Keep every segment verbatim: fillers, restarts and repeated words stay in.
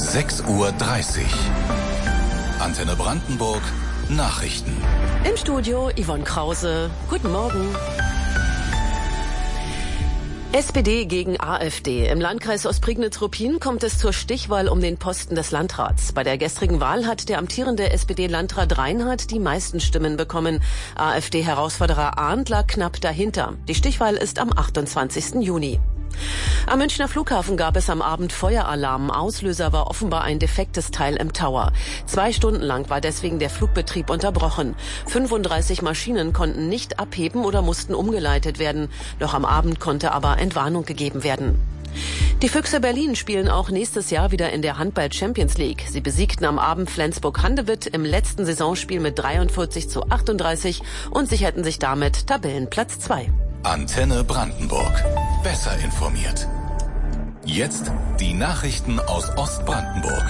sechs Uhr dreißig. Antenne Brandenburg, Nachrichten. Im Studio Yvonne Krause. Guten Morgen. S P D gegen AfD. Im Landkreis Ostprignitz-Ruppin kommt es zur Stichwahl um den Posten des Landrats. Bei der gestrigen Wahl hat der amtierende S P D-Landrat Reinhardt die meisten Stimmen bekommen. AfD-Herausforderer Arndt lag knapp dahinter. Die Stichwahl ist am achtundzwanzigsten Juni. Am Münchner Flughafen gab es am Abend Feueralarm. Auslöser war offenbar ein defektes Teil im Tower. Zwei Stunden lang war deswegen der Flugbetrieb unterbrochen. fünfunddreißig Maschinen konnten nicht abheben oder mussten umgeleitet werden. Noch am Abend konnte aber Entwarnung gegeben werden. Die Füchse Berlin spielen auch nächstes Jahr wieder in der Handball-Champions League. Sie besiegten am Abend Flensburg-Handewitt im letzten Saisonspiel mit dreiundvierzig zu achtunddreißig und sicherten sich damit Tabellenplatz zwei. Antenne Brandenburg. Besser informiert. Jetzt die Nachrichten aus Ostbrandenburg.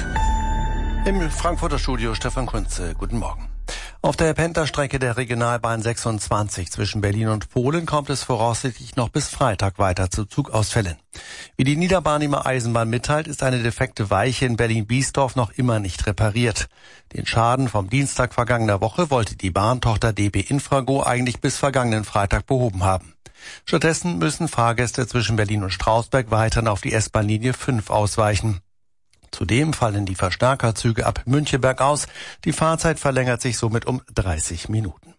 Im Frankfurter Studio Stefan Kunze. Guten Morgen. Auf der Pendlerstrecke der Regionalbahn sechsundzwanzig zwischen Berlin und Polen kommt es voraussichtlich noch bis Freitag weiter zu Zugausfällen. Wie die Niederbarnimer Eisenbahn mitteilt, ist eine defekte Weiche in Berlin-Biesdorf noch immer nicht repariert. Den Schaden vom Dienstag vergangener Woche wollte die Bahntochter D B Infrago eigentlich bis vergangenen Freitag behoben haben. Stattdessen müssen Fahrgäste zwischen Berlin und Strausberg weiterhin auf die S-Bahn-Linie fünf ausweichen. Zudem fallen die Verstärkerzüge ab Müncheberg aus. Die Fahrzeit verlängert sich somit um dreißig Minuten.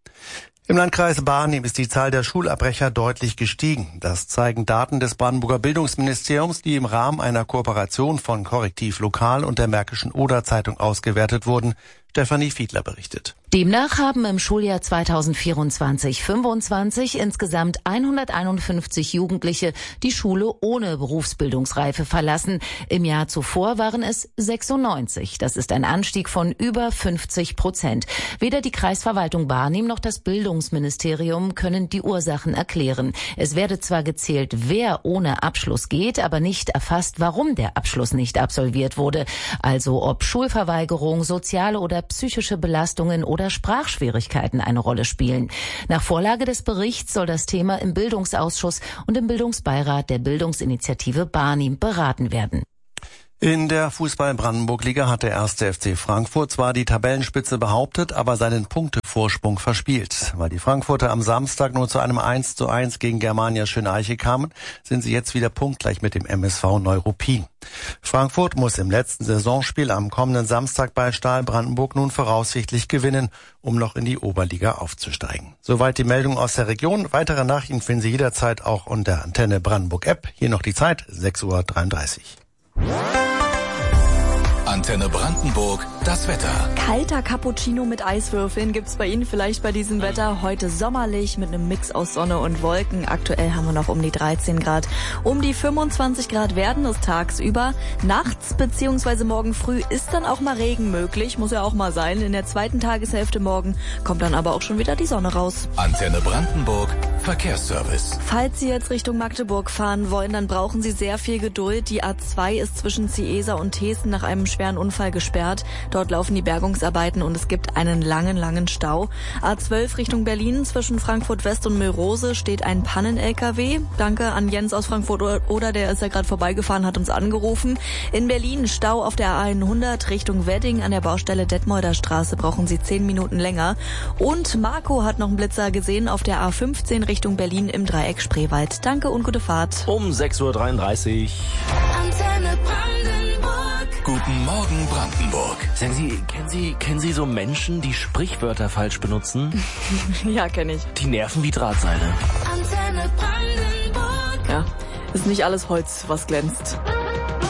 Im Landkreis Barnim ist die Zahl der Schulabbrecher deutlich gestiegen. Das zeigen Daten des Brandenburger Bildungsministeriums, die im Rahmen einer Kooperation von Korrektiv Lokal und der Märkischen Oder-Zeitung ausgewertet wurden. Stefanie Fiedler berichtet. Demnach haben im Schuljahr zweitausendvierundzwanzig fünfundzwanzig insgesamt hunderteinundfünfzig Jugendliche die Schule ohne Berufsbildungsreife verlassen. Im Jahr zuvor waren es sechsundneunzig. Das ist ein Anstieg von über fünfzig Prozent. Weder die Kreisverwaltung Barnim noch das Bildungsministerium können die Ursachen erklären. Es werde zwar gezählt, wer ohne Abschluss geht, aber nicht erfasst, warum der Abschluss nicht absolviert wurde. Also ob Schulverweigerung, soziale oder psychische Belastungen oder Sprachschwierigkeiten eine Rolle spielen. Nach Vorlage des Berichts soll das Thema im Bildungsausschuss und im Bildungsbeirat der Bildungsinitiative Barnim beraten werden. In der Fußball-Brandenburg-Liga hat der erste F C Frankfurt zwar die Tabellenspitze behauptet, aber seinen Punktevorsprung verspielt. Weil die Frankfurter am Samstag nur zu einem eins zu eins gegen Germania Schöneiche kamen, sind sie jetzt wieder punktgleich mit dem M S V Neuruppin. Frankfurt muss im letzten Saisonspiel am kommenden Samstag bei Stahl Brandenburg nun voraussichtlich gewinnen, um noch in die Oberliga aufzusteigen. Soweit die Meldung aus der Region. Weitere Nachrichten finden Sie jederzeit auch unter Antenne Brandenburg App. Hier noch die Zeit, sechs Uhr dreiunddreißig. Antenne Brandenburg, das Wetter. Kalter Cappuccino mit Eiswürfeln gibt's bei Ihnen vielleicht bei diesem Wetter. Heute sommerlich mit einem Mix aus Sonne und Wolken. Aktuell haben wir noch um die dreizehn Grad. Um die fünfundzwanzig Grad werden es tagsüber. Nachts bzw. morgen früh ist dann auch mal Regen möglich. Muss ja auch mal sein. In der zweiten Tageshälfte morgen kommt dann aber auch schon wieder die Sonne raus. Antenne Brandenburg, Verkehrsservice. Falls Sie jetzt Richtung Magdeburg fahren wollen, dann brauchen Sie sehr viel Geduld. Die A zwei ist zwischen Ciesa und Thesen nach einem schweren Unfall gesperrt. Dort laufen die Bergungsarbeiten und es gibt einen langen, langen Stau. A zwölf Richtung Berlin zwischen Frankfurt West und Mülrose steht ein Pannen-L K W. Danke an Jens aus Frankfurt Oder, der ist ja gerade vorbeigefahren, hat uns angerufen. In Berlin Stau auf der A hundert Richtung Wedding an der Baustelle Detmolder Straße brauchen Sie zehn Minuten länger. Und Marco hat noch einen Blitzer gesehen auf der A fünfzehn Richtung Berlin im Dreieck Spreewald. Danke und gute Fahrt. Um sechs Uhr dreiunddreißig. Antenne Brandenburg. Guten Morgen Brandenburg. Sagen Sie, kennen Sie, kennen Sie so Menschen, die Sprichwörter falsch benutzen? Ja, kenne ich. Die nerven wie Drahtseile. Antenne Brandenburg. Ja, ist nicht alles Holz, was glänzt.